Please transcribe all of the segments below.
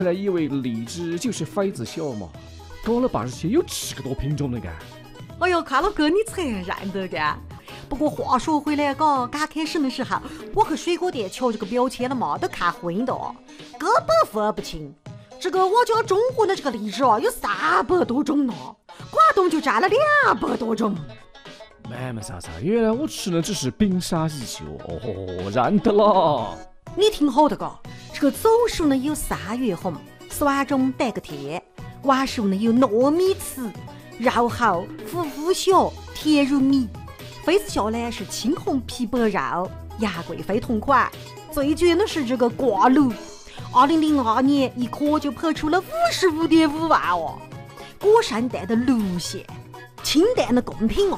本来以为荔枝就是痱子小嘛，搞了半天有10个多品种的干。 哎呦，看了哥你才认得干。不过话说回来，刚开始的时候，我去水果店瞧这个标签了嘛，都看昏的哦，根本分不清。这个我家中国的这个荔枝啊，有300多种呢，广东就占了200多种。 妹妹莎莎，原来我吃的只是冰沙一球哦，认得了。 你听好的嘎，这个枣树呢有3月红，酸中带个甜；娃树呢有糯米糍，肉厚糊糊小，甜如米；痱子笑呢是青红皮白肉，牙贵妃同款。最绝的是这个挂炉，2002年一颗就跑出了55.5万哦，果山带的芦馅，清淡的贡品哦。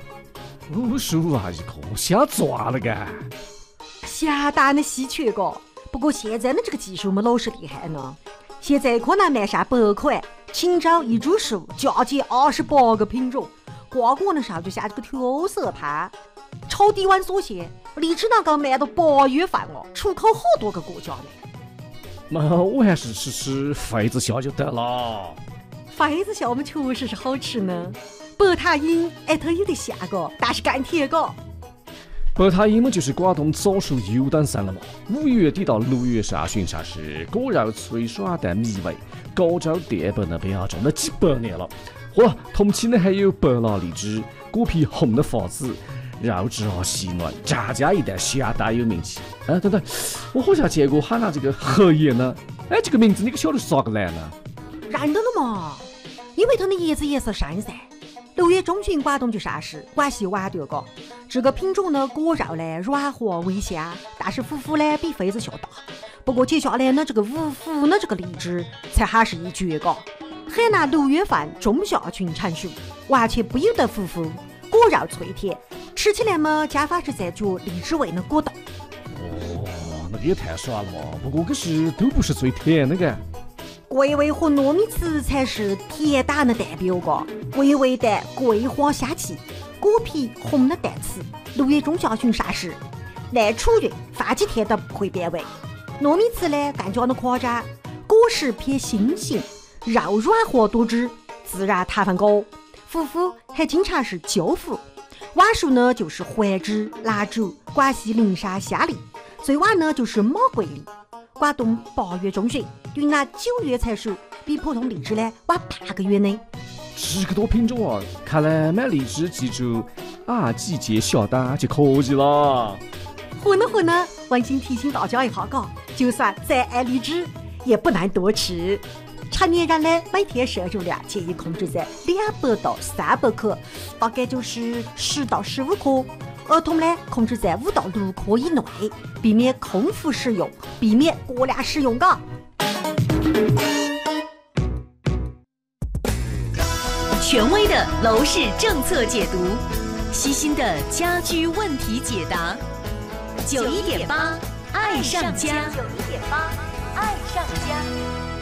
55万一颗，瞎赚了干。 下蛋的稀缺个，不过现在的这个技术嘛，老是厉害呢。现在可能卖上8块，请找一株树，嫁接28个品种，挂果的时候就下这个调色盘。超低温锁线，荔枝能够卖到8月份哦，出口好多个国家呢。 那我还是吃痱子笑就得了。 痱子笑我们确实是好吃呢，白塔樱它有点下个，但是更甜个。 白塔樱嘛，就是广东枣树优等生了嘛。5月底到6月上旬上市，果肉脆爽但迷味，高州滇北那边种了几百年了。嚯，同期呢还有白蜡荔枝，果皮红的发紫，肉质细嫩，家一袋相当有名气。等等，我好像见过喊了这个荷叶呢。这个名字你可晓得是咋个来呢？ 认得了嘛，因为它的叶子颜色深噻。6月中旬广东就上市，广西晚点个。这个品种呢，果肉呢软和微香，但是糊糊呢比痱子笑大。不过接下来呢，这个五福的这个荔枝才还是一绝个。海南6月份中下旬成熟，完全不由得糊糊，果肉脆甜，吃起来嘛，加法是在嚼荔枝味的果冻。 哦，那个也太爽了嘛！不过可是都不是最甜的个。 桂味和糯米糍才是甜淡的代表个，桂味带桂花香气，果皮红的带刺。6月中下旬上市，耐储运，放几天都不会变味。糯米糍呢更加的夸张，果实偏心形，肉软和多汁，自然糖分高，糊糊还经常是焦糊。晚熟呢就是槐枝、兰竹、广西灵山香梨，最晚呢就是马桂梨。广东8月中旬，云南9月才熟，比普通荔枝呢晚半个月呢。 10个多品种啊，看来买荔枝记住季节下单就可以了。 混呢，温馨提醒大家一下嘎，就算再爱荔枝，也不能多吃。成年人呢，每天摄入量建议控制在200到300克，大概就是10到15克。儿童呢，控制在5到6克以内，避免空腹食用，避免过量食用嘎。 权威的楼市政策解读，悉心的家居问题解答。91.8，爱上家。91.8，爱上家。